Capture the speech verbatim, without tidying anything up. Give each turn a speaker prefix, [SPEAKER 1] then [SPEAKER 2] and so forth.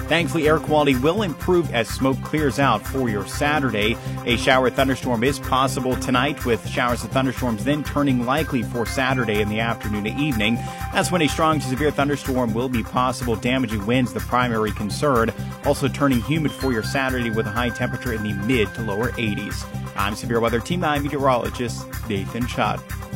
[SPEAKER 1] Thankfully, air quality will improve as smoke clears out for your Saturday. A shower thunderstorm is possible tonight, with showers and thunderstorms then turning likely for Saturday in the afternoon to evening. That's when a strong to severe thunderstorm will be possible. Damaging winds the primary concern. Also turning humid for your Saturday with a high temperature in the mid to lower eighties. I'm Severe Weather Team nine meteorologist Nathan Schott.